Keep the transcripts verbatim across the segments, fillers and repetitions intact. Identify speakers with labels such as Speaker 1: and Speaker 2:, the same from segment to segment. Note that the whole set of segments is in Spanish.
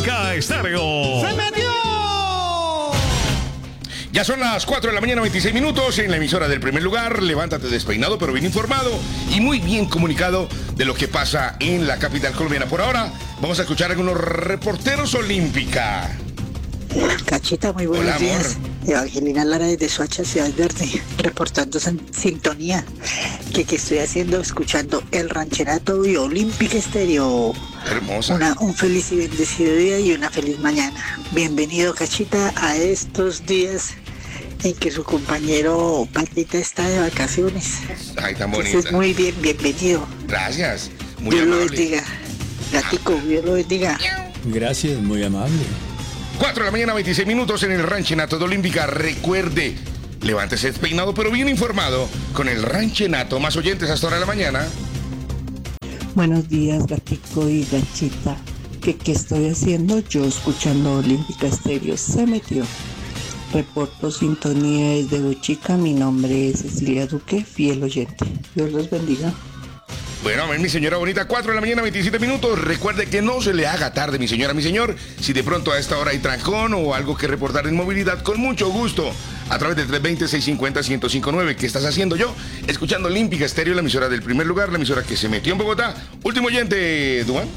Speaker 1: Olímpica Estéreo.
Speaker 2: ¡Se metió!
Speaker 3: Ya son las cuatro de la mañana, veintiséis minutos, en la emisora del primer lugar. Levántate despeinado, pero bien informado y muy bien comunicado de lo que pasa en la capital colombiana. Por ahora, vamos a escuchar a algunos reporteros Olímpica.
Speaker 4: Cachita, muy buenos
Speaker 3: Hola,
Speaker 4: días. Evangelina Lara desde Soacha, Ciudad Verde, reportando en sintonía. Que, que estoy haciendo, escuchando el rancherato y Olímpica Estéreo.
Speaker 3: Hermosa.
Speaker 4: Una, un feliz y bendecido día y una feliz mañana. Bienvenido, Cachita, a estos días en que su compañero Patita está de vacaciones.
Speaker 3: Ay, tan bonita.
Speaker 4: Entonces, muy bien, bienvenido.
Speaker 3: Gracias. Muy
Speaker 4: Dios
Speaker 3: amable.
Speaker 4: lo bendiga. Gatico, Dios lo bendiga.
Speaker 2: Gracias, muy amable.
Speaker 3: cuatro de la mañana, veintiséis minutos en el Ranchenato de Olímpica. Recuerde, levántese despeinado pero bien informado con el Ranchenato. Más oyentes hasta hora de la mañana.
Speaker 5: Buenos días, Gatico y Gachita. ¿Qué, ¿Qué estoy haciendo? Yo escuchando Olímpica Estéreo. Se metió. Reporto sintonía desde Bochica. Mi nombre es Cecilia Duque, fiel oyente. Dios los bendiga.
Speaker 3: Bueno, amén, mi señora bonita, cuatro de la mañana, veintisiete minutos. Recuerde que no se le haga tarde, mi señora, mi señor. Si de pronto a esta hora hay trancón o algo que reportar en movilidad, con mucho gusto, a través del tres dos cero, seis cinco cero, uno cero cinco nueve. ¿Qué estás haciendo yo? Escuchando Olímpica Estéreo, la emisora del primer lugar, la emisora que se metió en Bogotá. Último oyente, Duan.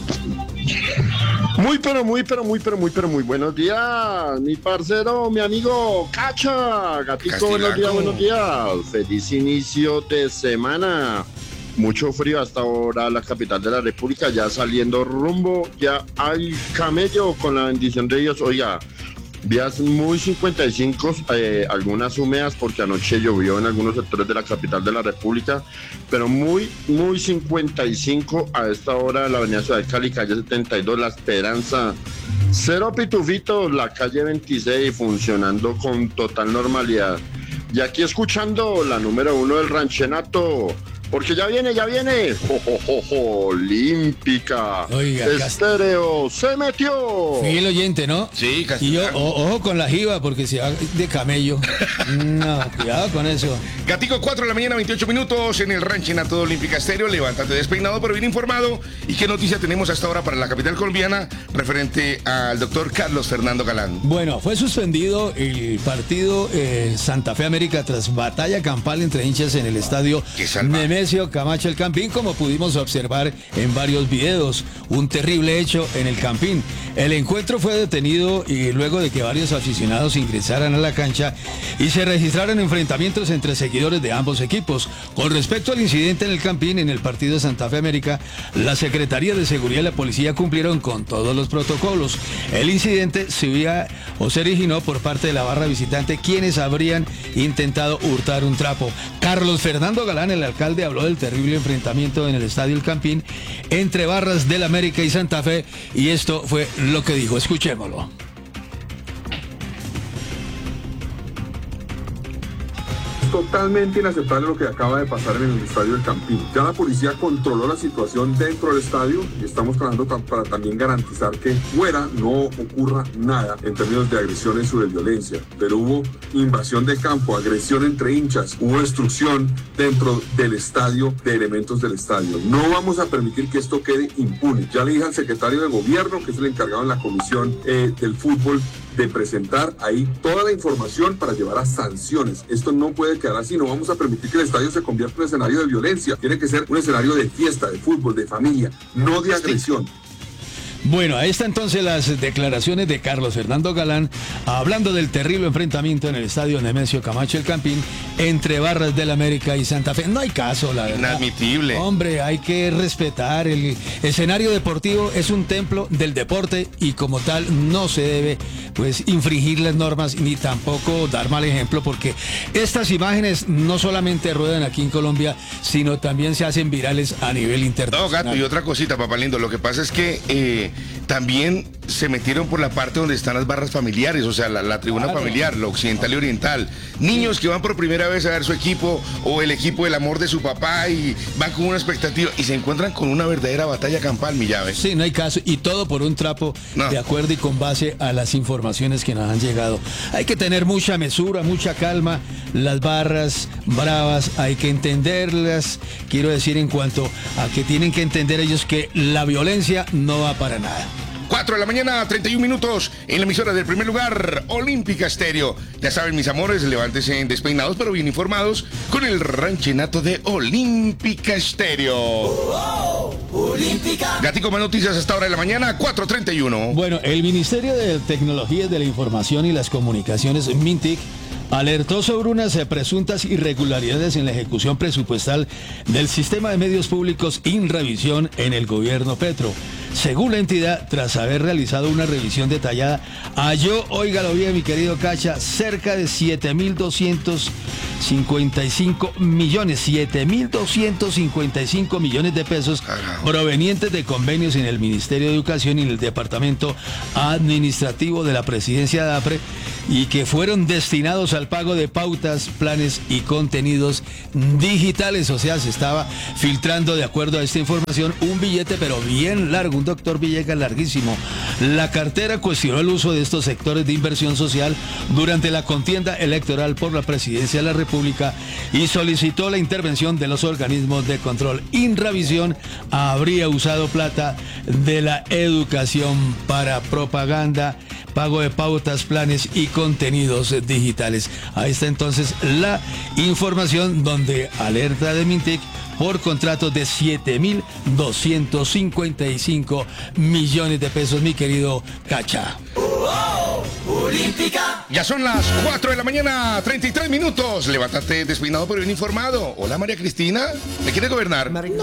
Speaker 6: Muy, pero muy, pero muy, pero muy, pero muy buenos días, mi parcero, mi amigo Cacha. Gatico, buenos días, buenos días. Feliz inicio de semana. Mucho frío hasta ahora, la capital de la República, ya saliendo rumbo ya al camello con la bendición de Dios. Oiga, vías muy cincuenta y cinco, eh, algunas húmedas porque anoche llovió en algunos sectores de la capital de la República, pero muy, muy cincuenta y cinco a esta hora, la avenida Ciudad de Cali, calle setenta y dos, La Esperanza. Cero pitufitos, la calle veintiséis funcionando con total normalidad. Y aquí escuchando la número uno del Ranchenato. Porque ya viene, ya viene. Jo, jo, jo, jo, Olímpica.
Speaker 2: Oiga,
Speaker 6: Estéreo se metió.
Speaker 2: Fiel oyente, ¿no?
Speaker 3: Sí,
Speaker 2: Y yo,
Speaker 3: Castellano.
Speaker 2: o- ojo con la jiba, porque si va de camello. No, cuidado con eso.
Speaker 3: Gatico, cuatro de la mañana, veintiocho minutos en el Ranchenato de Olímpica Estéreo. Levántate despeinado pero bien informado. ¿Y qué noticia tenemos hasta ahora para la capital colombiana referente al doctor Carlos Fernando Galán?
Speaker 2: Bueno, fue suspendido el partido eh, Santa Fe América tras batalla campal entre hinchas en el estadio
Speaker 3: Qué salvaje.
Speaker 2: Nemesio Camacho El Campín, como pudimos observar en varios videos. Un terrible hecho en el Campín. El encuentro fue detenido y luego de que varios aficionados ingresaran a la cancha y se registraron enfrentamientos entre seguidores de ambos equipos. Con respecto al incidente en el Campín, en el partido Santa Fe América, la Secretaría de Seguridad y la Policía cumplieron con todos los protocolos. El incidente se había o se originó por parte de la barra visitante, quienes habrían intentado hurtar un trapo. Carlos Fernando Galán, el alcalde, habló del terrible enfrentamiento en el estadio El Campín entre barras del América y Santa Fe, y esto fue lo que dijo. Escuchémoslo.
Speaker 7: Totalmente inaceptable lo que acaba de pasar en el estadio del Campín. Ya la policía controló la situación dentro del estadio y estamos trabajando tam- para también garantizar que fuera no ocurra nada en términos de agresiones o de violencia. Pero hubo invasión de campo, agresión entre hinchas, hubo destrucción dentro del estadio de elementos del estadio. No vamos a permitir que esto quede impune. Ya le dije al secretario de gobierno, que es el encargado en la comisión eh, del fútbol, de presentar ahí toda la información para llevar a sanciones. Esto no puede quedar así, no vamos a permitir que el estadio se convierta en un escenario de violencia. Tiene que ser un escenario de fiesta, de fútbol, de familia, no de agresión.
Speaker 2: Bueno, ahí están entonces las declaraciones de Carlos Fernando Galán hablando del terrible enfrentamiento en el estadio Nemesio Camacho El Campín entre barras del América y Santa Fe. No hay caso, la verdad.
Speaker 3: Inadmitible.
Speaker 2: Hombre, hay que respetar. El escenario deportivo es un templo del deporte y como tal no se debe pues infringir las normas ni tampoco dar mal ejemplo, porque estas imágenes no solamente ruedan aquí en Colombia, sino también se hacen virales a nivel
Speaker 3: No,
Speaker 2: internacional.
Speaker 3: Gato, y otra cosita, papá lindo. Lo que pasa es que eh, también se metieron por la parte donde están las barras familiares, o sea, la, la tribuna
Speaker 2: Claro.
Speaker 3: familiar, lo occidental y oriental. Niños que van por primera vez a ver su equipo o el equipo del amor de su papá y van con una expectativa y se encuentran con una verdadera batalla campal, mi llave.
Speaker 2: Sí, no hay caso, y todo por un trapo,
Speaker 3: No.
Speaker 2: de acuerdo y con base a las informaciones que nos han llegado. Hay que tener mucha mesura, mucha calma, las barras bravas hay que entenderlas, quiero decir en cuanto a que tienen que entender ellos que la violencia no va para nada.
Speaker 3: cuatro de la mañana, treinta y un minutos, en la emisora del primer lugar, Olímpica Estéreo. Ya saben, mis amores, levántense despeinados, pero bien informados, con el ranchenato de Olímpica Estéreo. Oh, oh, Olímpica. Gatico, más noticias hasta ahora de la mañana, cuatro treinta y uno.
Speaker 2: Bueno, el Ministerio de Tecnologías de la Información y las Comunicaciones, MINTIC, alertó sobre unas eh, presuntas irregularidades en la ejecución presupuestal del sistema de medios públicos Inravisión en el gobierno Petro. Según la entidad, tras haber realizado una revisión detallada, halló, óigalo bien, mi querido Cacha, cerca de siete mil doscientos cincuenta y cinco millones, siete mil doscientos cincuenta y cinco millones de pesos provenientes de convenios en el Ministerio de Educación y en el Departamento Administrativo de la Presidencia de APRE, y que fueron destinados al pago de pautas, planes y contenidos digitales. O sea, se estaba filtrando, de acuerdo a esta información, un billete pero bien largo, un doctor Villegas larguísimo. La cartera cuestionó el uso de estos sectores de inversión social durante la contienda electoral por la presidencia de la República y solicitó la intervención de los organismos de control. Inravisión habría usado plata de la educación para propaganda, pago de pautas, planes y contenidos digitales. Ahí está entonces la información, donde alerta de MINTIC por contratos de siete mil doscientos cincuenta y cinco millones de pesos, mi querido Cacha.
Speaker 3: Olímpica. Ya son las cuatro de la mañana, treinta y tres minutos. Levántate despeinado pero bien informado. Hola, María Cristina. ¿Me quiere gobernar?
Speaker 1: No,